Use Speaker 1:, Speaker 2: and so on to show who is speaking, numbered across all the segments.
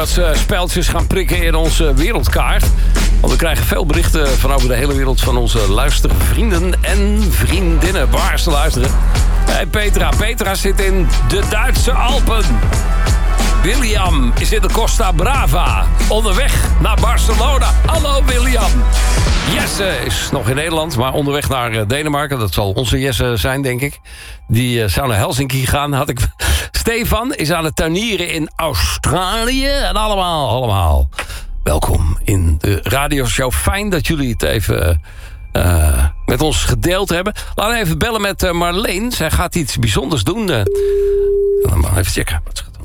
Speaker 1: dat ze spijltjes gaan prikken in onze wereldkaart. Want we krijgen veel berichten van over de hele wereld van onze luistervrienden en vriendinnen. Waar ze luisteren. Hey Petra. Petra zit in de Duitse Alpen. William is in de Costa Brava. Onderweg naar Barcelona. Hallo William. Jesse is nog in Nederland, maar onderweg naar Denemarken. Dat zal onze Jesse zijn, denk ik. Die zou naar Helsinki gaan. Stefan is aan het tuinieren in Australië. En allemaal welkom in de radioshow. Fijn dat jullie het even met ons gedeeld hebben. Laten we even bellen met Marleen. Zij gaat iets bijzonders doen. Even checken wat ze gaat doen.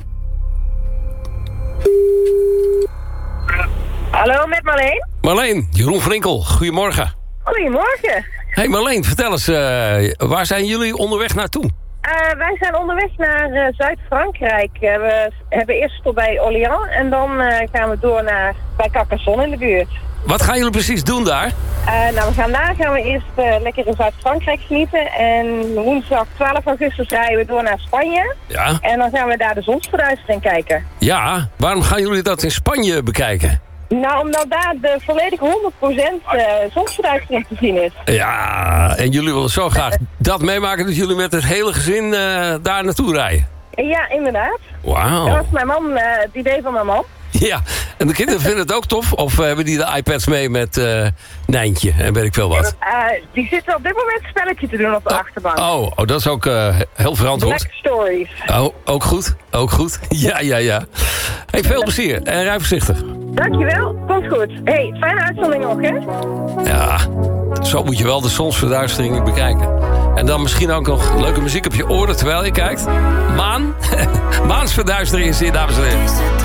Speaker 2: Hallo, met Marleen.
Speaker 1: Marleen, Jeroen Vrinkel, goedemorgen.
Speaker 2: Goedemorgen.
Speaker 1: Hey Marleen, vertel eens, waar zijn jullie onderweg naartoe?
Speaker 2: Wij zijn onderweg naar Zuid-Frankrijk. We hebben eerst stop bij Orléans en dan gaan we door naar bij Carcassonne in de buurt.
Speaker 1: Wat gaan jullie precies doen daar?
Speaker 2: Gaan we eerst lekker in Zuid-Frankrijk genieten. En woensdag 12 augustus rijden we door naar Spanje.
Speaker 1: Ja.
Speaker 2: En dan gaan we daar de zonsverduistering kijken.
Speaker 1: Ja, waarom gaan jullie dat in Spanje bekijken?
Speaker 2: Nou, omdat daar de volledige 100% zonsverduistering te zien is.
Speaker 1: Ja, en jullie willen zo graag dat meemaken dat jullie met het hele gezin daar naartoe rijden.
Speaker 2: Ja, inderdaad.
Speaker 1: Wauw.
Speaker 2: Dat was mijn man, het idee van mijn man.
Speaker 1: Ja, en de kinderen vinden het ook tof? Of hebben die de iPads mee met Nijntje en weet ik veel wat?
Speaker 2: Die zitten op dit moment een spelletje te doen op de achterbank.
Speaker 1: Oh, dat is ook heel verantwoord.
Speaker 2: Black Stories.
Speaker 1: Oh, ook goed. Ja. Hey, veel plezier en rij voorzichtig.
Speaker 2: Dankjewel, komt goed. Hey, fijne uitzending nog, hè?
Speaker 1: Ja, zo moet je wel de zonsverduistering bekijken. En dan misschien ook nog leuke muziek op je oren terwijl je kijkt. Maansverduistering is hier, dames en heren.